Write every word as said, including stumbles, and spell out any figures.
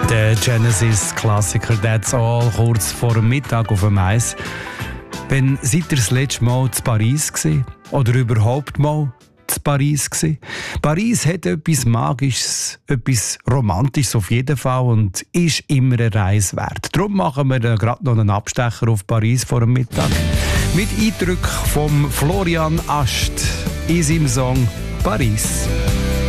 Der Genesis-Klassiker «That's All» kurz vor dem Mittag auf dem Eis. Wenn seid ihr das letzte Mal zu Paris gewesen? Oder überhaupt mal zu Paris gewesen? Paris hat etwas Magisches, etwas Romantisches auf jeden Fall und ist immer eine Reise wert. Darum machen wir gerade noch einen Abstecher auf Paris vor dem Mittag. Mit Eindruck von Florian Ascht in seinem Song «Paris».